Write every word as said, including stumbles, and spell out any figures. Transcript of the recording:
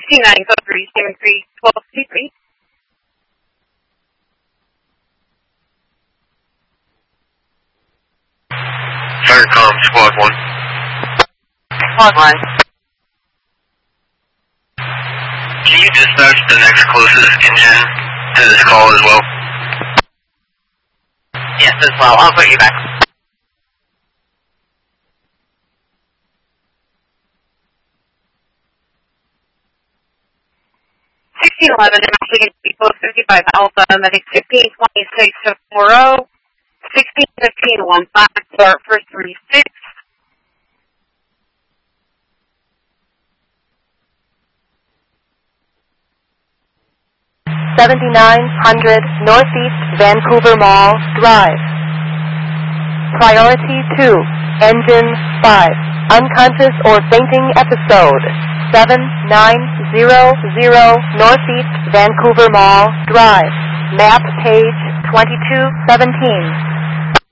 sixty-nine, go three, seven three, twelve fifty-three. Firecom, squad one. Squad one. Can you dispatch the next closest engine to this call as well? Yes, as well. I'll put you back. sixteen eleven, Michigan Depot fifty-five Alpha, medic fifteen twenty-six to four oh, sixteen fifteen to one five, start for three six. seventy-nine hundred Northeast Vancouver Mall Drive. Priority two, Engine five, unconscious or fainting episode, seven nine zero zero Northeast Vancouver Mall Drive. Map page twenty-two seventeen.